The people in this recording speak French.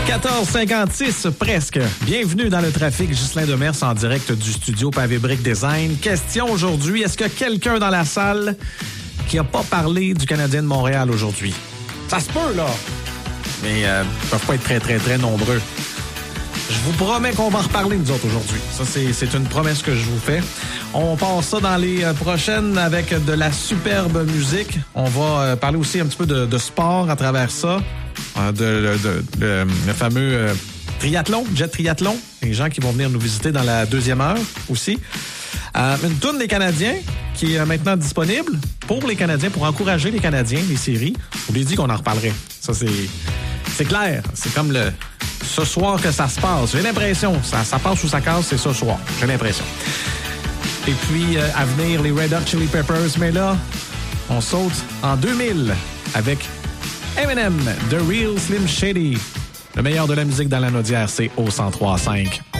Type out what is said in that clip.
14h56, presque. Bienvenue dans le trafic. Ghislain Demers en direct du studio Pavé Brick Design. Question aujourd'hui, est-ce que quelqu'un dans la salle qui n'a pas parlé du Canadien de Montréal aujourd'hui? Ça se peut, là. Mais ils ne peuvent pas être très, très, très nombreux. Je vous promets qu'on va en reparler, nous autres, aujourd'hui. Ça, c'est une promesse que je vous fais. On passe ça dans les prochaines avec de la superbe musique. On va parler aussi un petit peu de sport à travers ça. Le fameux triathlon, jet triathlon. Les gens qui vont venir nous visiter dans la deuxième heure aussi. Une toune des Canadiens qui est maintenant disponible pour les Canadiens, pour encourager les Canadiens, les séries. On lui dit qu'on en reparlerait. Ça, c'est clair. C'est comme ce soir que ça se passe. J'ai l'impression. Ça passe ou ça casse, c'est ce soir. J'ai l'impression. Et puis, à venir, les Red Hot Chili Peppers. Mais là, on saute en 2000 avec Eminem, The Real Slim Shady. Le meilleur de la musique dans la Naudière, c'est au 103.5.